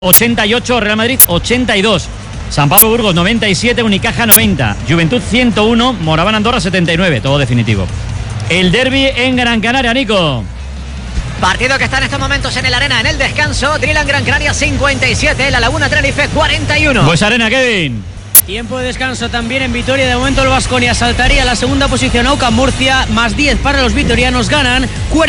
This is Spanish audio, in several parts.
88, Real Madrid 82, San Pablo Burgos 97, Unicaja 90, Juventud 101, Moraván Andorra 79, todo definitivo. El derbi en Gran Canaria, Nico. Partido que está en estos momentos en el Arena, en el descanso. Drilan Gran Canaria 57, La Laguna Tenerife 41. Pues Arena, Kevin. Tiempo de descanso también en Vitoria. De momento el Baskonia saltaría a la segunda posición. Aucán Murcia, más 10 para los vitorianos. Ganan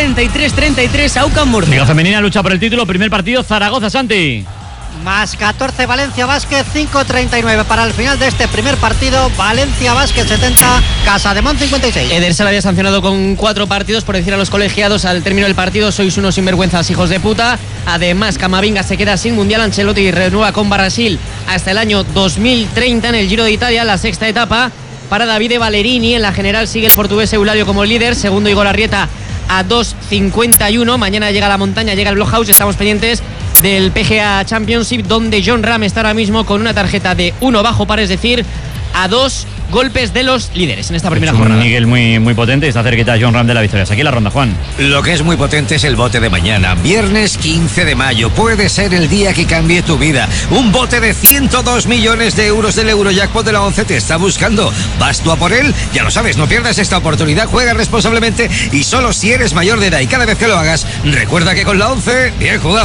43-33 Aucán Murcia. Liga Femenina lucha por el título. Primer partido, Zaragoza, Santi. Más 14 Valencia Basket, 5:39 para el final de este primer partido. Valencia Basket 70, Casademón 56. Eder se le había sancionado con 4 partidos por decir a los colegiados al término del partido: sois unos sinvergüenzas, hijos de puta. Además, Camavinga se queda sin Mundial. Ancelotti renueva con Brasil hasta el año 2030 en el Giro de Italia, la sexta etapa para Davide Ballerini. En la general sigue el portugués Eulario como líder, segundo Igor Arrieta a 2:51. Mañana llega la montaña, llega el Blockhouse. Estamos pendientes del PGA Championship, donde John Ram está ahora mismo con una tarjeta de 1 bajo par, es decir, a 2 golpes de los líderes en esta primera jornada. Un Miguel muy potente y está cerquita John Ram de la victoria. Aquí la ronda, Juan. Lo que es muy potente es el bote de mañana. Viernes 15 de mayo. Puede ser el día que cambie tu vida. Un bote de 102 millones de euros del Eurojackpot de la 11 te está buscando. ¿Vas tú a por él? Ya lo sabes, no pierdas esta oportunidad. Juega responsablemente y solo si eres mayor de edad. Y cada vez que lo hagas, recuerda que con la 11, bien jugado.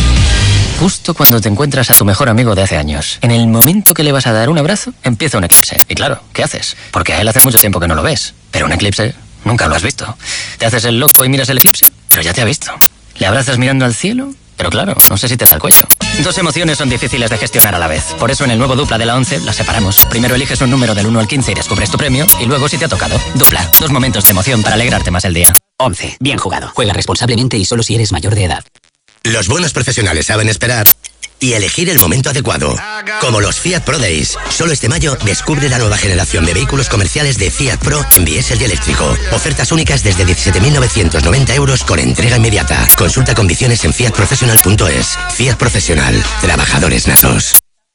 Justo cuando te encuentras a tu mejor amigo de hace años, en el momento que le vas a dar un abrazo, empieza un eclipse. Y claro, ¿qué haces? Porque a él hace mucho tiempo que no lo ves. Pero un eclipse nunca lo has visto. Te haces el loco y miras el eclipse, pero ya te ha visto. Le abrazas mirando al cielo, pero claro, no sé si te da el cuello. Dos emociones son difíciles de gestionar a la vez. Por eso en el nuevo Dupla de la 11 las separamos. Primero eliges un número del 1 al 15 y descubres tu premio. Y luego, si te ha tocado, Dupla. 2 momentos de emoción para alegrarte más el día. 11. Bien jugado. Juega responsablemente y solo si eres mayor de edad. Los buenos profesionales saben esperar y elegir el momento adecuado. Como los Fiat Pro Days. Solo este mayo descubre la nueva generación de vehículos comerciales de Fiat Pro en diésel y eléctrico. Ofertas únicas desde 17.990 euros con entrega inmediata. Consulta condiciones en fiatprofessional.es. Fiat Profesional. Trabajadores natos.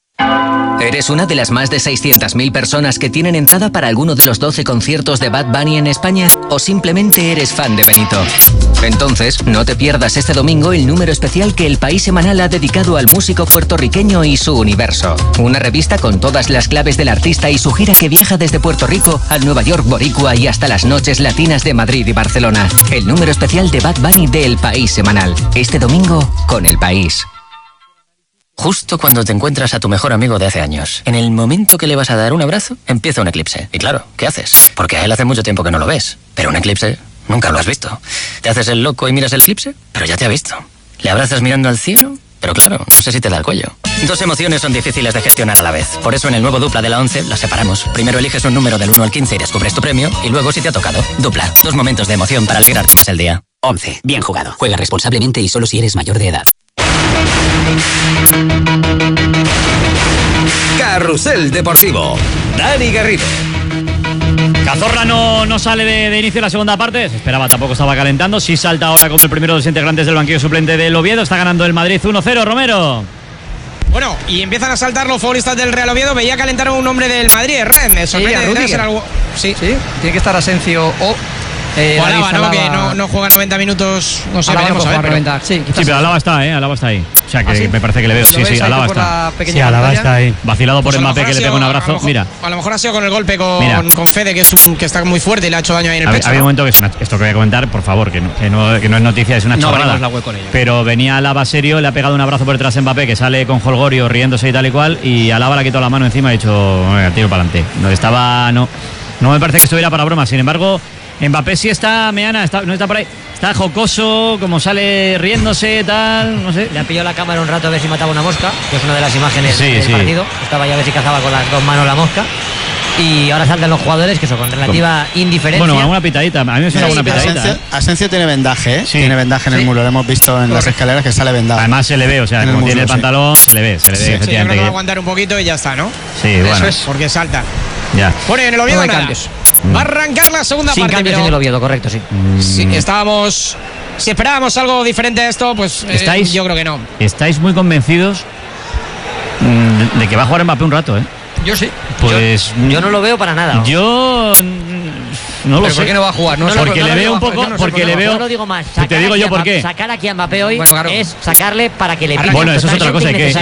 ¿Eres una de las más de 600.000 personas que tienen entrada para alguno de los 12 conciertos de Bad Bunny en España? ¿O simplemente eres fan de Benito? Entonces, no te pierdas este domingo el número especial que El País Semanal ha dedicado al músico puertorriqueño y su universo. Una revista con todas las claves del artista y su gira que viaja desde Puerto Rico a Nueva York, Boricua y hasta las noches latinas de Madrid y Barcelona. El número especial de Bad Bunny de El País Semanal. Este domingo con El País. Justo cuando te encuentras a tu mejor amigo de hace años, en el momento que le vas a dar un abrazo, empieza un eclipse. Y claro, ¿qué haces? Porque a él hace mucho tiempo que no lo ves. Pero un eclipse nunca lo has visto. Te haces el loco y miras el eclipse, pero ya te ha visto. Le abrazas mirando al cielo, pero claro, no sé si te da el cuello. Dos emociones son difíciles de gestionar a la vez. Por eso en el nuevo Dupla de la 11 las separamos. Primero eliges un número del 1 al 15 y descubres tu premio. Y luego, si te ha tocado, Dupla. 2 momentos de emoción para alegrarte más el día. 11. Bien jugado. Juega responsablemente y solo si eres mayor de edad. Carrusel Deportivo. Dani Garrido. Cazorla no sale de inicio de la segunda parte. Se esperaba, tampoco estaba calentando. Sí salta ahora como el primero de los integrantes del banquillo suplente del Oviedo. Está ganando el Madrid 1-0, Romero. Bueno, y empiezan a saltar los futbolistas del Real Oviedo. Veía calentar a un hombre del Madrid, Ren. Me sorprende, debe ser algo. Sí, tiene que estar Asencio o Alaba, ¿no? Que no juega 90 minutos. No sé, veremos a ver. Pero... Sí, pero Alaba está, Alaba está ahí. O sea, que ¿sí? Me parece que le veo. Sí, Alaba está. Sí, Alaba está ahí. Vacilado por Mbappé, que le pega un abrazo. Mira. A lo mejor ha sido con el golpe con Fede, que está muy fuerte y le ha hecho daño ahí en el pecho. Había un momento que esto que voy a comentar, por favor, que no es noticia, es una chorrada. Pero venía Alaba serio, le ha pegado un abrazo por detrás a Mbappé, que sale con Holgorio riéndose y tal y cual, y Alaba le ha quitado la mano encima y ha dicho, tiro para adelante. No me parece que estuviera para broma. Sin embargo, Mbappé sí está, Meana, no está por ahí. Está jocoso, como sale riéndose, tal, no sé. Le ha pillado la cámara un rato a ver si mataba una mosca, que es una de las imágenes del partido. Estaba ya a ver si cazaba con las 2 manos la mosca. Y ahora saltan los jugadores, que son con relativa indiferencia. Bueno, alguna pitadita. A mí me suena alguna pitadita. Asencio tiene vendaje, Sí. Tiene vendaje en el muro. Lo hemos visto en las escaleras que sale vendaje. Además se le ve, o sea, como tiene el pantalón, se le ve. Sí, yo creo que va a aguantar un poquito y ya está, ¿no? Sí, bueno. Eso es, porque salta. Ya. Bueno, y en el Oviedo nada. Va a arrancar la segunda Sin parte. cambios en el Oviedo, correcto, sí. Sí, estábamos... Si esperábamos algo diferente a esto, pues yo creo que no. ¿Estáis muy convencidos de que va a jugar Mbappé un rato, Yo sí. Pues yo no lo veo para nada. Yo no lo sé. ¿Por qué no va a jugar? Porque le veo un poco, porque le veo. Yo no digo más. Te digo yo por qué. Sacar aquí a Mbappé hoy es sacarle para que le pille. Bueno, eso es otra cosa.